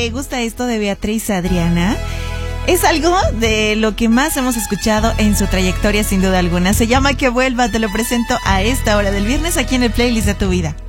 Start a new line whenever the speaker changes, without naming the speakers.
te gusta esto de Beatriz Adriana? Es algo de lo que más hemos escuchado en su trayectoria, sin duda alguna. Se llama Que Vuelva, te lo presento a esta hora del viernes aquí en el playlist de tu vida.